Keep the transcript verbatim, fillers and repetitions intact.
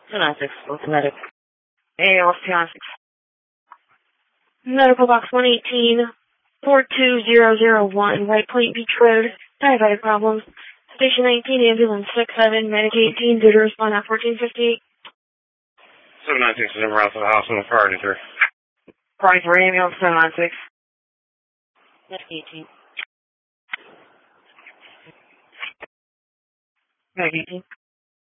two nine six, what's medic? A L two nine six. Medical box one eighteen, four two zero zero one, White Point Beach Road, diabetic problems. Station nineteen, ambulance six seven, medic eighteen, due to respond at fourteen fifty-eight. seven nine six is en route to the hospital, priority three. Priority three, ambulance seven nine six. Medic eighteen. Medic eighteen.